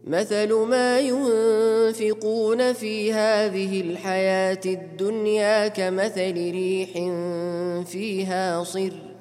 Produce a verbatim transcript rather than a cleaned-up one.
مثل ما ينفقون في هذه الحياة الدنيا كمثل ريح فيها صر